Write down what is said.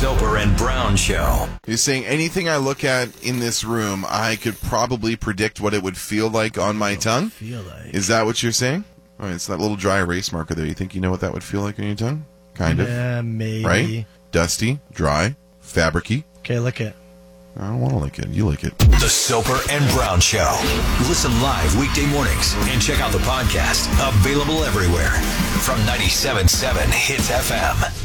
Soper and Brown Show. You're saying anything I look at in this room, I could probably predict what it would feel like on my tongue? Is that what you're saying? All right, it's that little dry erase marker there. You think you know what that would feel like on your tongue? Kind of. Yeah, maybe. Right? Dusty, dry, fabricy. Okay, lick it. I don't want to lick it. You lick it. The Soper and Brown Show. Listen live weekday mornings and check out the podcast. Available everywhere from 97.7 Hits FM.